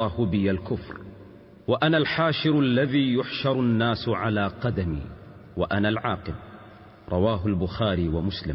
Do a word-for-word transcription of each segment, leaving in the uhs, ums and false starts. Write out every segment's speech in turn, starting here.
الله بي الكفر، وأنا الحاشر الذي يحشر الناس على قدمي، وأنا العاقب. رواه البخاري ومسلم.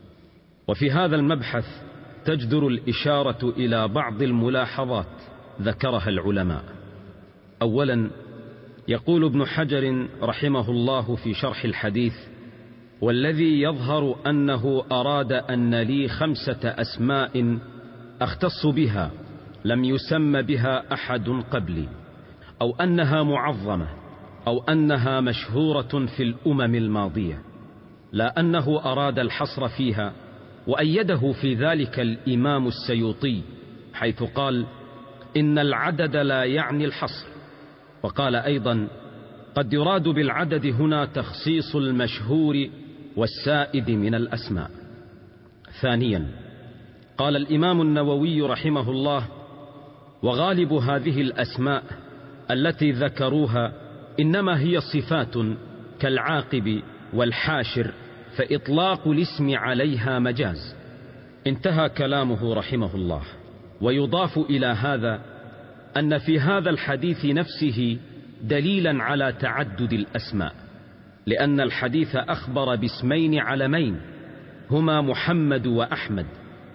وفي هذا المبحث تجدر الإشارة إلى بعض الملاحظات ذكرها العلماء. أولا، يقول ابن حجر رحمه الله في شرح الحديث: والذي يظهر أنه أراد أن لي خمسة أسماء أختص بها لم يسم بها أحد قبلي، أو أنها معظمة، أو أنها مشهورة في الأمم الماضية، لا أنه أراد الحصر فيها. وأيده في ذلك الإمام السيوطي حيث قال: إن العدد لا يعني الحصر. وقال أيضا: قد يراد بالعدد هنا تخصيص المشهور والسائد من الأسماء. ثانيا، قال الإمام النووي رحمه الله: وغالب هذه الأسماء التي ذكروها إنما هي صفات كالعاقب والحاشر، فإطلاق الاسم عليها مجاز. انتهى كلامه رحمه الله. ويضاف إلى هذا أن في هذا الحديث نفسه دليلا على تعدد الأسماء، لأن الحديث أخبر باسمين علمين هما محمد وأحمد،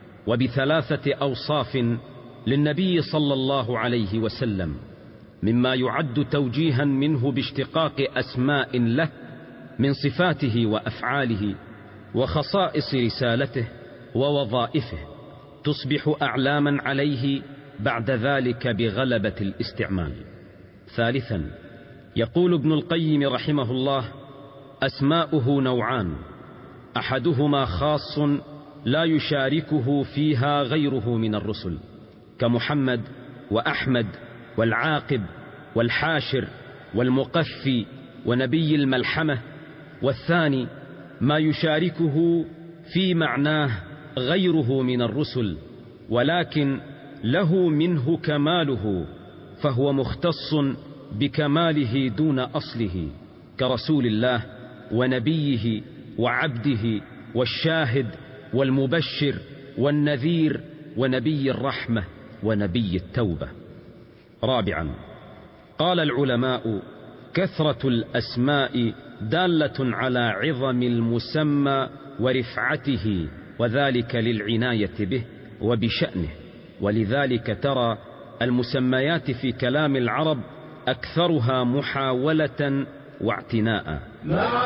وبثلاثة أوصاف للنبي صلى الله عليه وسلم، مما يعد توجيها منه باشتقاق أسماء له من صفاته وأفعاله وخصائص رسالته ووظائفه، تصبح أعلاما عليه بعد ذلك بغلبة الاستعمال. ثالثا، يقول ابن القيم رحمه الله: أسماؤه نوعان، أحدهما خاص لا يشاركه فيها غيره من الرسل، كمحمد وأحمد والعاقب والحاشر والمقفي ونبي الملحمة. والثاني ما يشاركه في معناه غيره من الرسل، ولكن له منه كماله، فهو مختص بكماله دون أصله، كرسول الله ونبيه وعبده والشاهد والمبشر والنذير ونبي الرحمة ونبي التوبة. رابعا، قال العلماء: كثرة الأسماء دالة على عظم المسمى ورفعته، وذلك للعناية به وبشأنه. ولذلك ترى المسميات في كلام العرب أكثرها محاولة واعتناء.